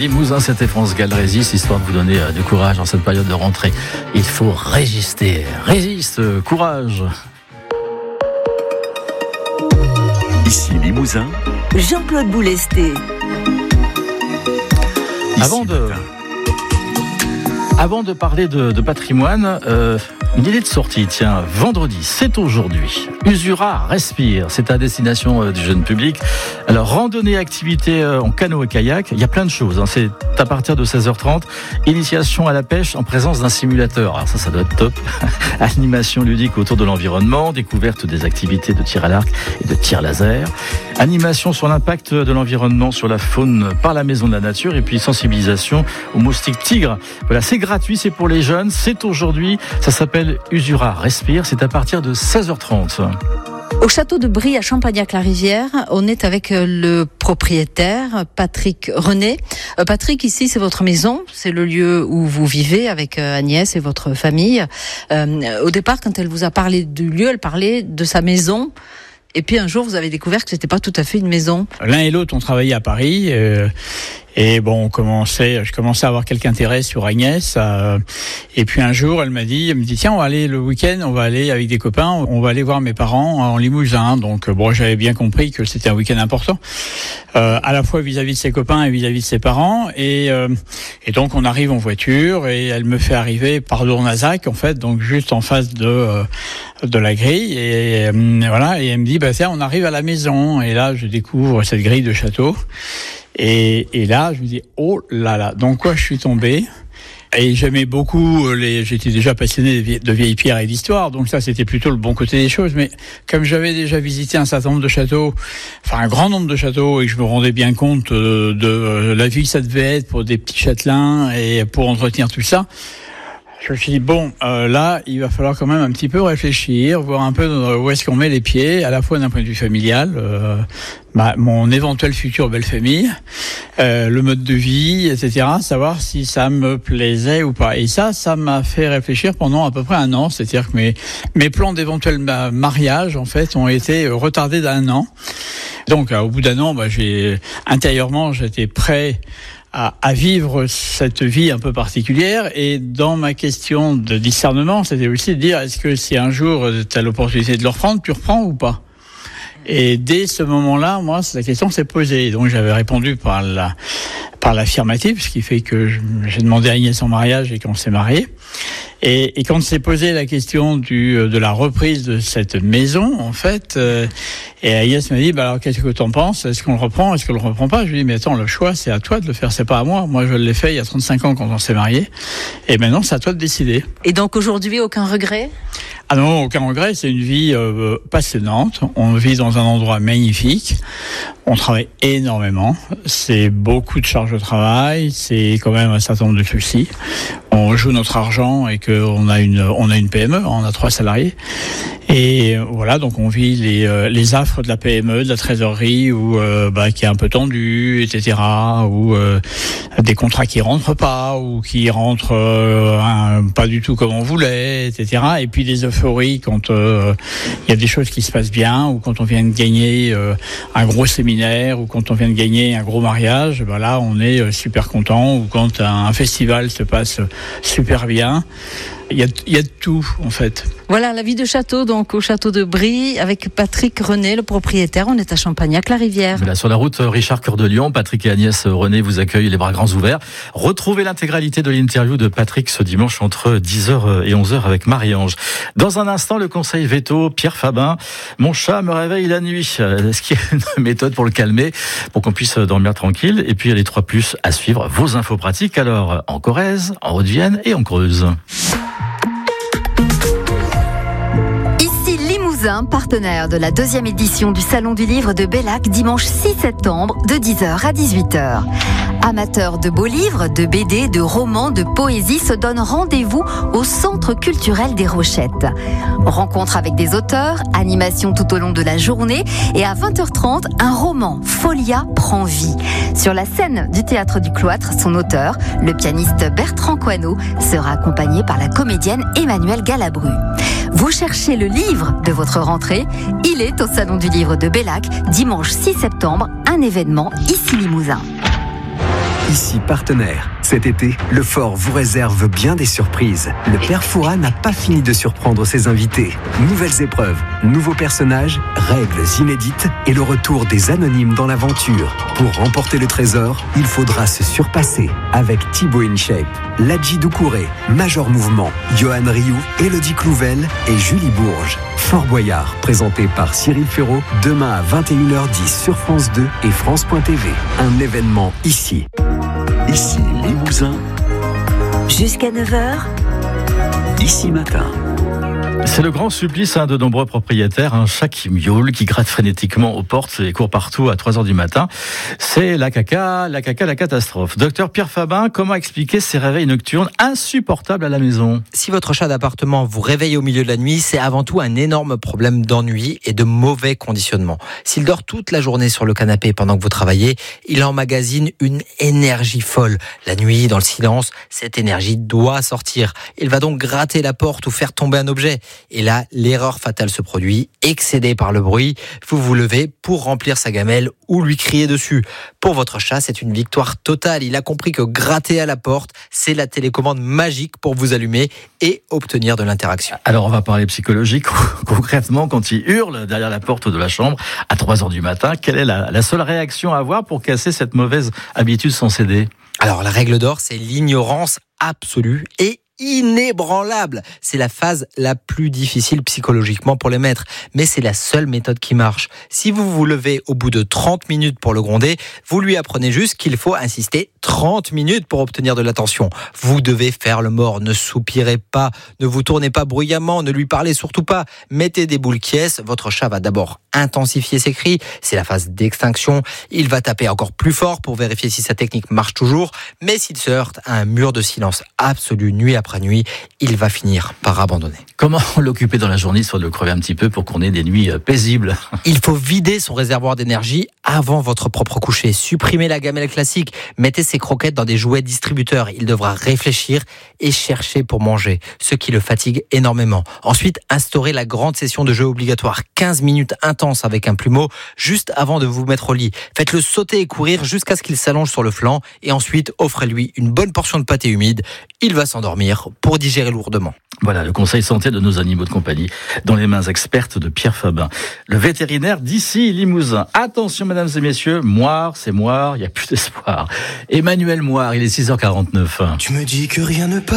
Limousin, c'était France Gall Résiste, histoire de vous donner du courage en cette période de rentrée. Il faut résister. Résiste, courage. Ici Limousin. Jean-Claude Boulesté. Avant de parler de patrimoine, une idée de sortie, tiens, vendredi, c'est aujourd'hui. Usura Respire, c'est à destination du jeune public. Alors, randonnée, activité en canot et kayak, il y a plein de choses. C'est à partir de 16h30. Initiation à la pêche en présence d'un simulateur. Alors ça doit être top. Animation ludique autour de l'environnement, découverte des activités de tir à l'arc et de tir laser. Animation sur l'impact de l'environnement sur la faune par la Maison de la Nature et puis sensibilisation aux moustiques tigres. Voilà, c'est gratuit, c'est pour les jeunes, c'est aujourd'hui. Ça s'appelle Usura Respire, c'est à partir de 16h30. Au château de Brie à Champagnac-la-Rivière, on est avec le propriétaire Patrick René. Patrick, ici c'est votre maison, c'est le lieu où vous vivez avec Agnès et votre famille. Au départ, quand elle vous a parlé du lieu, elle parlait de sa maison. Et puis un jour, vous avez découvert que c'était pas tout à fait une maison. L'un et l'autre, on travaillait à Paris. Et bon, je commençais à avoir quelque intérêt sur Agnès. Et puis un jour, elle me dit, tiens, on va aller le week-end, on va aller avec des copains, on va aller voir mes parents en Limousin. Donc bon, j'avais bien compris que c'était un week-end important, à la fois vis-à-vis de ses copains et vis-à-vis de ses parents. Et donc on arrive en voiture et elle me fait arriver par Dournazac, en fait, donc juste en face de la grille. Et voilà, et elle me dit, tiens, on arrive à la maison. Et là, je découvre cette grille de château. Et là, je me dis, oh là là, dans quoi je suis tombé? Et j'aimais beaucoup j'étais déjà passionné de vieilles pierres et d'histoire, donc ça c'était plutôt le bon côté des choses. Mais comme j'avais déjà visité un certain nombre de châteaux, enfin un grand nombre de châteaux, et que je me rendais bien compte de la vie que ça devait être pour des petits châtelains et pour entretenir tout ça, je me suis dit, là, il va falloir quand même un petit peu réfléchir, voir un peu où est-ce qu'on met les pieds, à la fois d'un point de vue familial, mon éventuelle future belle famille, le mode de vie, etc., savoir si ça me plaisait ou pas. Et ça m'a fait réfléchir pendant à peu près un an, c'est-à-dire que mes plans d'éventuel mariage, en fait, ont été retardés d'1 an. Donc, au bout d'1 an, intérieurement, j'étais prêt à vivre cette vie un peu particulière. Et dans ma question de discernement, c'était aussi de dire, est-ce que si un jour tu as l'opportunité de le reprendre, tu reprends ou pas? Et dès ce moment-là, moi, la question s'est posée. Donc j'avais répondu par l'affirmative, ce qui fait que j'ai demandé à Agnès en mariage et qu'on s'est mariés. Et quand s'est posée la question de la reprise de cette maison, en fait, et Agnès m'a dit, alors qu'est-ce que t'en penses? Est-ce qu'on le reprend? Est-ce qu'on le reprend pas? Je lui ai dit, mais attends, le choix, c'est à toi de le faire, c'est pas à moi. Moi, je l'ai fait il y a 35 ans quand on s'est mariés. Et maintenant, c'est à toi de décider. Et donc aujourd'hui, aucun regret? Ah non, aucun regret, c'est une vie passionnante. On vit dans un endroit magnifique. On travaille énormément. C'est beaucoup de charges de travail. C'est quand même un certain nombre de soucis. On joue notre argent et qu'on a une PME. On a 3 salariés. Et voilà, donc on vit les affres de la PME, de la trésorerie, qui est un peu tendue, etc. Ou des contrats qui rentrent pas, ou qui rentrent pas du tout comme on voulait, etc. Et puis des euphories quand il y a des choses qui se passent bien, ou quand on vient de gagner un gros séminaire, ou quand on vient de gagner un gros mariage, là on est super content, ou quand un festival se passe super bien. Il y a de tout, en fait. Voilà, la vie de château, donc au château de Brie, avec Patrick René, le propriétaire. On est à Champagnac-la-Rivière. Voilà, sur la route Richard Cœur de Lion, Patrick et Agnès René vous accueillent les bras grands ouverts. Retrouvez l'intégralité de l'interview de Patrick ce dimanche entre 10h et 11h avec Marie-Ange. Dans un instant, le conseil veto, Pierre Fabin. Mon chat me réveille la nuit. Est-ce qu'il y a une méthode pour le calmer, pour qu'on puisse dormir tranquille? Et puis, il y a les 3+ à suivre, vos infos pratiques. Alors, en Corrèze, en Haute-Vienne et en Creuse. Partenaire de la 2e édition du Salon du Livre de Bellac, dimanche 6 septembre, de 10h à 18h. Amateurs de beaux livres, de BD, de romans, de poésie se donnent rendez-vous au Centre culturel des Rochettes. Rencontre avec des auteurs, animation tout au long de la journée et à 20h30, un roman, Folia, prend vie. Sur la scène du Théâtre du Cloître, son auteur, le pianiste Bertrand Coineau, sera accompagné par la comédienne Emmanuelle Galabru. Vous cherchez le livre de votre rentrée? Il est au Salon du Livre de Bellac, dimanche 6 septembre, un événement ici Limousin. Ici partenaire. Cet été, le fort vous réserve bien des surprises. Le père Fouras n'a pas fini de surprendre ses invités. Nouvelles épreuves, nouveaux personnages, règles inédites et le retour des anonymes dans l'aventure. Pour remporter le trésor, il faudra se surpasser avec Thibaut InShape, Ladji Doucouré, Major Mouvement, Johan Rioux, Élodie Clouvel et Julie Bourges. Fort Boyard, présenté par Cyril Ferraud, demain à 21h10 sur France 2 et France.tv. Un événement ici. Ici Limousin, Jusqu'à 9h, Ici Matin. C'est le grand supplice de nombreux propriétaires, un chat qui miaule, qui gratte frénétiquement aux portes et court partout à 3h du matin. C'est la catastrophe. Docteur Pierre Fabin, comment expliquer ces réveils nocturnes insupportables à la maison ? Si votre chat d'appartement vous réveille au milieu de la nuit, c'est avant tout un énorme problème d'ennui et de mauvais conditionnement. S'il dort toute la journée sur le canapé pendant que vous travaillez, il emmagasine une énergie folle. La nuit, dans le silence, cette énergie doit sortir. Il va donc gratter la porte ou faire tomber un objet. Et là, l'erreur fatale se produit. Excédé par le bruit, vous vous levez pour remplir sa gamelle ou lui crier dessus. Pour votre chat, c'est une victoire totale. Il a compris que gratter à la porte, c'est la télécommande magique pour vous allumer et obtenir de l'interaction. Alors, on va parler psychologique. Concrètement, quand il hurle derrière la porte de la chambre à 3h du matin, quelle est la seule réaction à avoir pour casser cette mauvaise habitude sans céder ? Alors, la règle d'or, c'est l'ignorance absolue et inébranlable. C'est la phase la plus difficile psychologiquement pour les maîtres, mais c'est la seule méthode qui marche. Si vous vous levez au bout de 30 minutes pour le gronder, vous lui apprenez juste qu'il faut insister 30 minutes pour obtenir de l'attention. Vous devez faire le mort, ne soupirez pas, ne vous tournez pas bruyamment, ne lui parlez surtout pas. Mettez des boules quiesces, votre chat va d'abord intensifier ses cris, c'est la phase d'extinction. Il va taper encore plus fort pour vérifier si sa technique marche toujours, mais s'il se heurte à un mur de silence absolu nuit après nuit, il va finir par abandonner. Comment l'occuper dans la journée, soit de le crever un petit peu pour qu'on ait des nuits paisibles ? Il faut vider son réservoir d'énergie avant votre propre coucher. Supprimez la gamelle classique. Mettez ses croquettes dans des jouets distributeurs. Il devra réfléchir et chercher pour manger, ce qui le fatigue énormément. Ensuite, instaurez la grande session de jeu obligatoire. 15 minutes intenses avec un plumeau juste avant de vous mettre au lit. Faites-le sauter et courir jusqu'à ce qu'il s'allonge sur le flanc et ensuite offrez-lui une bonne portion de pâté humide. Il va s'endormir pour digérer lourdement. Voilà, le conseil santé de nos animaux de compagnie dans les mains expertes de Pierre Fabin, le vétérinaire d'ici Limousin. Attention mesdames et messieurs, Moire, c'est Moire, il n'y a plus d'espoir. Emmanuel Moire, il est 6h49. Tu me dis que rien ne passe.